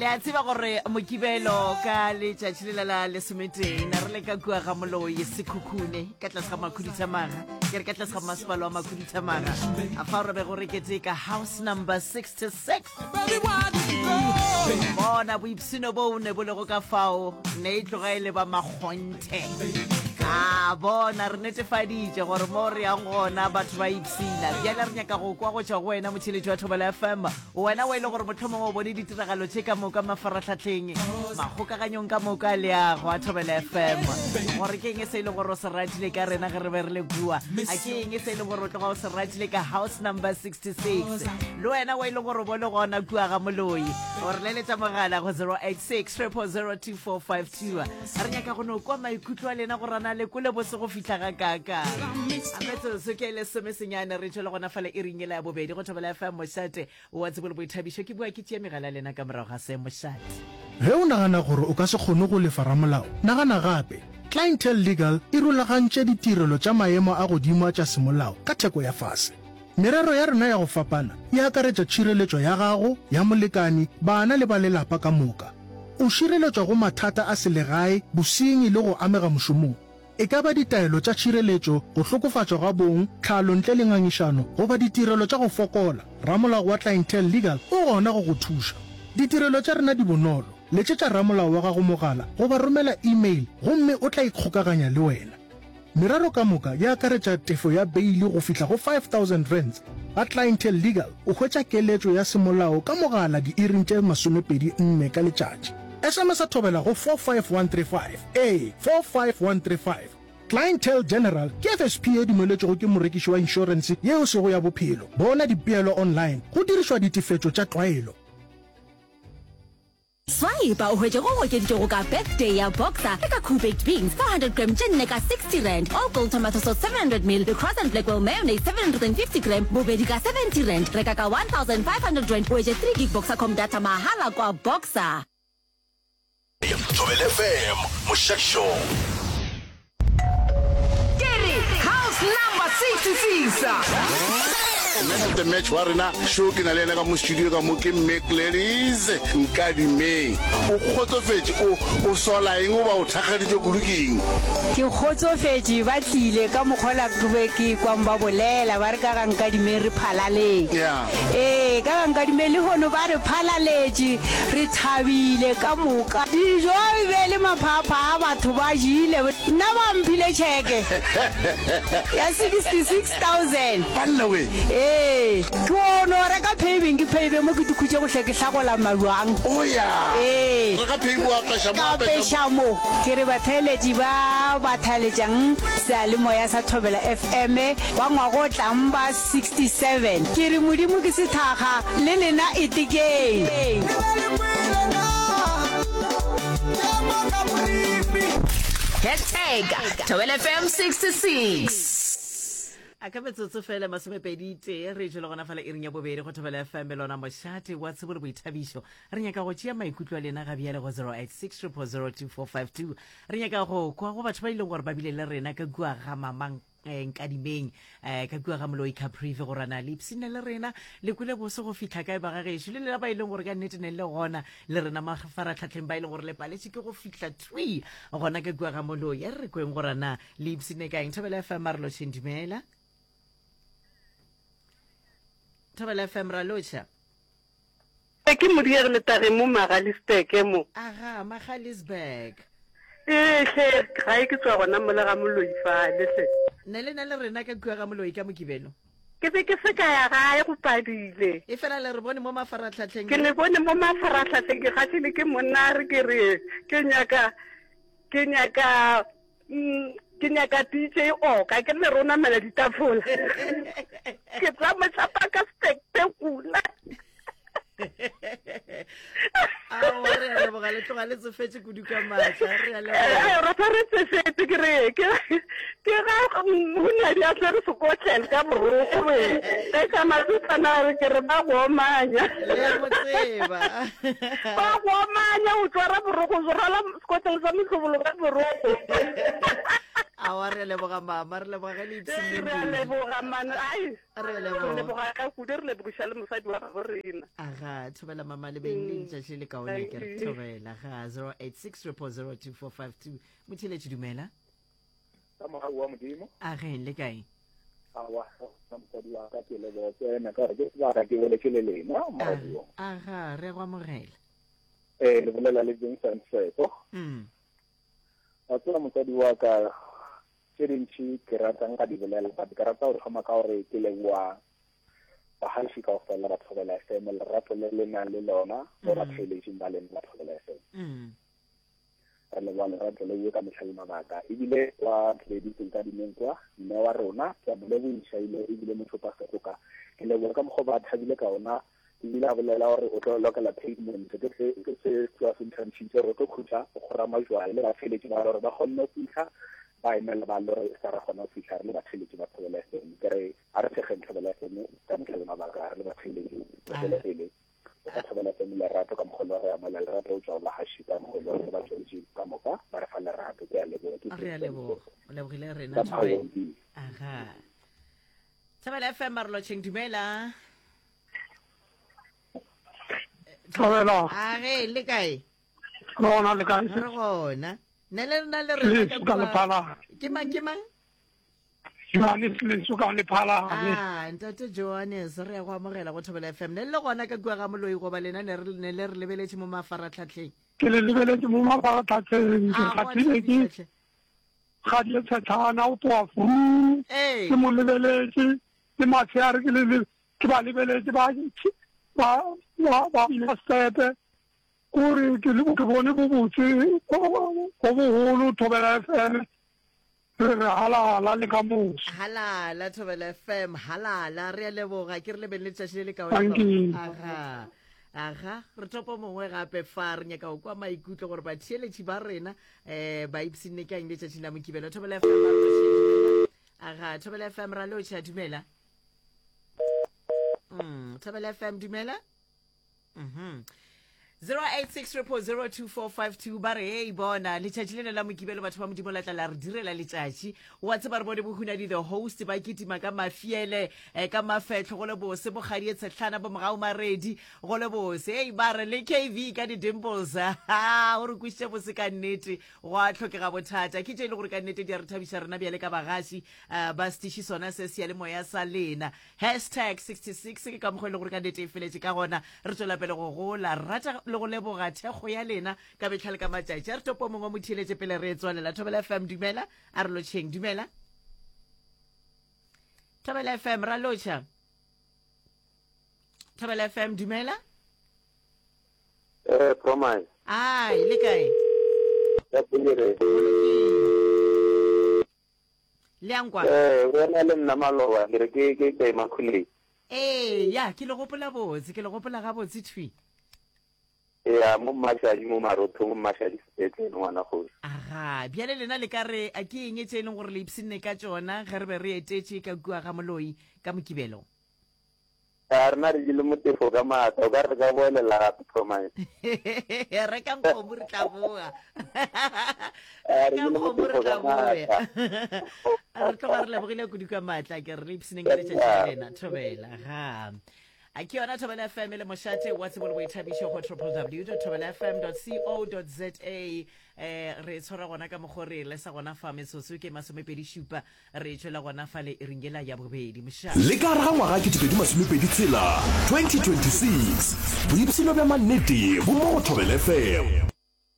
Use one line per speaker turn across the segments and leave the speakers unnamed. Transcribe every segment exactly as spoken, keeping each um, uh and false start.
a tseba gore mokibelo ka letšatši le la lesometeng na re le ka kua ga moloi sekhukhune ka tlase ga makhudithamaga ke re ka tlase ga masepala wa makhudithamaga a fa re be gore ke ka house number sixty-six bona boipsino bo ne bo le go ka fao ne e tloga e le ba makgonthe a bona re netefaditše gore mo re yang gona batho ba ipsina bjale re nyaka go kwa go tšwa go wena motšheletši wa Thobela F M wena wa ile gore mohlomong o bone ditiragalo tše ka moka mafaratlhatlheng magokaganyong ka moka le ya go a Thobela F M gore ke eng se ile gore o se ratile ka rena ge re be re le bua a ke eng se ile gore o tloga o se ratile ka house number sixty-six le wena wa ile gore o bone gona kua ga moloi gore leletša mogala go zero eight six triple zero two four five two re nyaka go no kwa maikutlo a lena go rana le kule bo se go fitla ga kaka a metso se ke le some senyane re tšhola gona fela e ringela ya bobedi go Thobela F M mošate wa tsebole boithabišo ke bua ke tšea megala lena ka morago ga se mošate
ge o nagana gore o ka se kgone go lefa ramolao nagana gape Clientele Legal e rulagantše ditirelo tša maemo a godimo tša semolao ka theko ya fase merero ya rena ya go fapana e akaretša tšhireletšo ya gago ya molekani bana le ba lelapa ka moka o šireletšwa go mathata a selegae bosenyi le go amega mošomong e ka ba ditaelo tša tšhireletšo go hlokofatšwa ga bong tlhalo ntle le ngangišano goba ditirelo tša go fokola ramolao wa Clientele Legal o gona go go thuša ditirelo tša rena di bonolo letšetša ramolao wa gago mogala goba romela email gomme o tla ikgokaganya le wena merero ka moka ya akaretša tefo ya beili go fihla go five thousand rands ga Clientele Legal o hwetša keletšo ya semolao ka mogala di-iring tše masomepedi nne ka letšatši S M S a thobela go four five one three five a four five one three five Clientele General ke F S P e dumeletšego ke morekiši wa insurance yeo sego ya bophelo bona dipeelo online go dirišwa ditefetšo tša tlwaelo
Swaiba o hwetše go okeditše go ka birthday ya Boxer le ka cooked beans four hundred gram tše nne ka sixty rand all gold tomato sauce seven hundred mil le cross and blackwell mayonnaise seven hundred fifty gram bobedi ka seventy rand reka ka one thousand five hundred rand o hwetše three gig Boxer com data mahala kwa Boxer
Thobela F M Moshasho
Get it house number sixty-six
Man of the match wa rena show ke na le ka mo studio ka mo ke Mcleris Nkadime o khotsofetse o o sola eng o ba o thakgaditse kuluking
ke khotsofetse ba tlile ka mokgola ke ke kwa mba bolela ba re ka ga Nkadime re phalaleng eh ka ga Nkadime le hono ba re phalaletse re thabile ka moka dijo be le maphapha a batho ba jile nna ba mphile cheke ya sixty-six thousand
banlawe
eh tsono re ka paving ke pave mo ke dikhutse go hleke hlagola malwang
o ya
eh
re ka paving wa ka shamo
ka shamo ke re batheletsi ba bathaletsang sa le moya sa Thobela F M wa ngwago tlamba sixty-seven ke re modimo ke sethaga le lena itikeng
hashtag Thobela F M sixty-six
a ka metsotso fela masomepedi tee re tšhele gona fela e ring ya bobedi go Thobela F M lona mošate wa tsebole boithabišo re nyaka go tšea maikutlo a lena ga bjale go zero eight six triple zero two four five two re nyaka go kwa go batho ba ileng gore ba bile le rena ka kua ga mamang Nkadimeng eh ka kua ga moloi Caprive go rana le ipsine le rena le kule bo se go fitla kae ba ga gešo le le ba ileng gore ka nnete ne le gona le rena mafaratlhatlheng ba ileng gore le paletše ke go fitla twi gona ka kua ga moloi ya re kweng go rana le ipsine ka eng Thobela F M re lo tšhendimela Thobela F M ra locha
ke modiere le tare mo Magalisburg mo
aga Magalisburg
eh hle ga ke tswa gona mo le ga moloi fa le se
ne le na le rena ka kua ga moloi ka mokibelo
ke se ke se ka ya ga go padile
e fela le re bone mo mafaratlhatlheng
ke le bone mo mafaratlhatlheng ke gatlile ke monna re ke re ke nyaka ke nyaka ke nyaka D J o ka ke le rona mela ditafola ke tla mo tsapa ka spectacular
a re re boga le tloga le tsofetse kudu ka matla re a le
eh ra tare tsefetse ke re ke ke ga monna dia tla re sokotlela ka boroko we e ka matsana re ke re ba go manya
le mo tseba
ba go manya o tsara boroko zo rala sokotlela sa mtlhobolo ka boroko
a wa re leboga mama re leboga ge le ipsine
re a leboga man ai
re
re
leboga
leboga ka kudu re lebogiša le mosadi wa gago rena
aga thobela mama le beng le letšatši le kaone ke re thobela ga zero eight six triple zero two four five two motheletše dumela
ka moga wa modimo
a ge le kae
awa ka mosadi wa ka pele go tsena ka re ke ba ka ke bole ke le lena mo
aga re go amogela
eh le bolela le Vincent Seto
mm
a tsena mosadi wa ka ke dintši ke ratang ka di bolela ba ke rata gore ga maka gore ke le wa ba hashi ka go la batho ba la F M le rato le le na le lona go ba television ba le batho ba la F M
mm
re le bana ra tlo le ka metlhale mabaka ebile wa tledi tsa di mentwa mme wa rona ke bole bo ishaile ebile motho pa se ka ke le go ka mo ba thabile ka ona ebile a bolela gore o tlo lokela payment ke se ke se tswa se ntshitse re tlo khutla go ra majwa le ba feletse ba gore ba kgonne go fitlha ba emela ba lore sa ra kgona go fitlha le ba feletse ba tlolela seng ke re a re se gentse ba la seng ka metlhale mabaka re le ba feletse le pele ka tshabela tse le rato ka mogolo re amala le rato o tswa la hashi ka mogolo re ba tswetse ka moka ba re fa le rato ke a leboga ke
re a leboga o lebogile rena tsoe aha Thobela F M Marlo Cheng dumela
Thobela
a ge le kae
bona le kae
re gona ne le na le re
ka le phala
ke mang ke mang
Johannes le suka le phala
ah ntate Johannes re go amogela go Thobela F M ne le gona ka bua ga moloi go ba lena ne re ne le re lebeletse mo mafaratlhatlheng
ke le lebeletse mo mafaratlhatlheng ke khathile ke ga di tshathana o twa fu
eh
ke mo lebeletse ke matshiare ke le ke ba lebeletse ba ba ba ba ile stepe kore ke le ke bone bo botse go bo holo Thobela F M re halala le ka mos
halala Thobela F M halala re leboga ke re lebeletse tšatši le ka aga aga re topo mongwe gape fa re nyaka go kwa maikutlo gore ba theeletši ba rena um ba ipsine ke ang letšatši la mokibelo Thobela F M aga Thobela F M ra le o tšha dumela mm Thobela F M dumela mhm zero eight six triple zero two four five two ba re hey bona letšatši lena la mokibelo batho ba modimo la tla la re direla letšatši wa tseba re bone bohunadi the host ba kitima ka mafiele eh, ka mafetlo go le bose bogadi e tshetlana bo mogao maredi go le bose hey ba re le K V ka di dimples ha o re kwisitse bose ka nnete go a tlhokega bothata ke tše e le gore ka nnete di a re thabiša rena bjale ka bagasi uh, ba stiši sona se se ya le moya sa lena hashtag sixty-six ke ka mokgwa e le gore ka nnete e feletše ka gona re tswela pele go gola rata le go leboga thekgo ya lena ka betlhale ka matšatši a re topo mongwe mo theeletše pele re e tswalela Thobela F M dumela a re lotšheng dumela Thobela F M ra lotšha Thobela F M dumela
eh promise
ai le kae
ya pulire
le angwa
eh wena le nna maloba ke ke ke ke makhule
eh ya ke le gopola botse ke le gopola ga botse thwi
ya mo mashadi mo marotho mo mashadi setse ngwana go
aga bjale lena le ka re a ke eng e tšeleng gore le ipsine ka tsona ge re be re etetše ka kua ga moloi ka mokibelo
a rena re le motefo ka mata o ka re ka boelela gape promise
re ka nkgomo re tla boa
a re le motefo ka mata
a re tloga re lebogile kudu ka maatla ke re le ipsineng ka letšatši lena Thobela ga a ke yona Thobela F M le mošate wa tsebo le boithabišo go w w w dot thobela f m dot co dot za eh re tshwara gona ka mogore le sa gona fa metsotso ke masomepedi šupa re tšwela gona fa le ringela ya bobedi mošate
le ka re ga ngwaga ke tepedi masomepedi tshela twenty twenty-six boipsino bja mannete bo mo go Thobela F M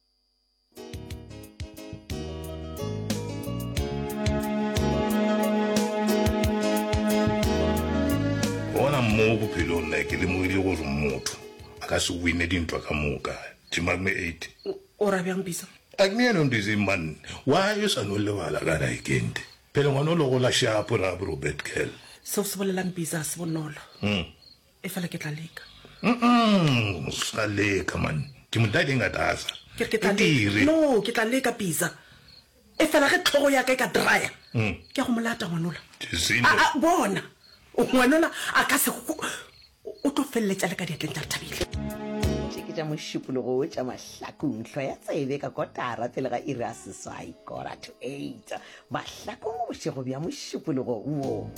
mo bophelong la ke le mo ile gore motho a ka se wine dintwa ka moka timagme eight
o ra bjang bisa
a ke ne no ndise man wa yo sa no le bala ka ra ikente pele ngwana lo go la shapo ra Robert Kell
so se bolelang bisa se bonolo
hm
e fela ke tla leka
mm sa leka man ke mo dadi ngatasa
ke ke tla leka no ke tla leka bisa e fela ge tlhogo ya ka ka dryer
hm
ke go molata ngwanola
a
bona ngwanona a ka se o tlo felletša le ka diatleng tša re thabile
tša mošupologo tša mahlakong hlo ya tsebe ka kotara pele ga iri a seswai kora to eight mahlakong bošego bja mošupologo wo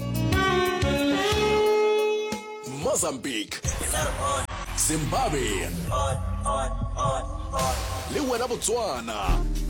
Mozambique, Zimbabwe, le wena Botswana.